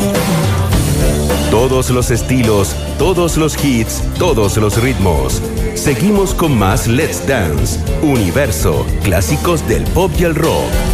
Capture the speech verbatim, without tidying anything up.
Todos los estilos, todos los hits, todos los ritmos. Seguimos con más Let's Dance, Universo, clásicos del pop y el rock.